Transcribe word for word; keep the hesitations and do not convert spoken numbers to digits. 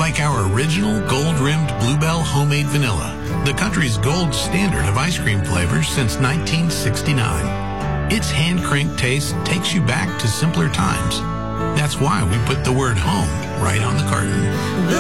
Like our original gold-rimmed Bluebell homemade vanilla, the country's gold standard of ice cream flavors since nineteen sixty-nine. Its hand-cranked taste takes you back to simpler times. That's why we put the word home right on the carton.